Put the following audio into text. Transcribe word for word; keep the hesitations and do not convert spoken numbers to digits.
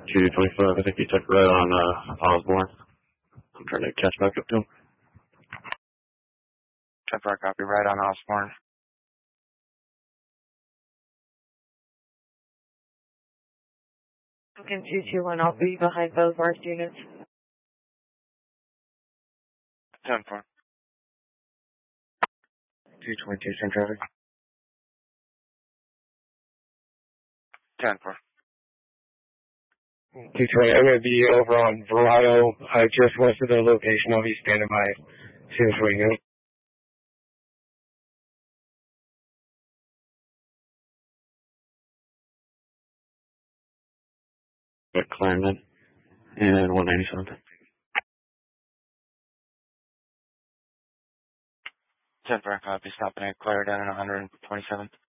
two twenty-five, I think he took right on uh, Osborne. I'm trying to catch back up to him. ten four, copy, right on Osborne. Lincoln two two one, I'll be behind both our units. ten four. two twenty-two, same traffic. ten four. two twenty, I'm going to be over on Verado, uh, just west of the location. I'll be standing by as soon as we go. At Clarendon and one ninety-seven. ten four, copy, stopping at Clarendon and one twenty-seven.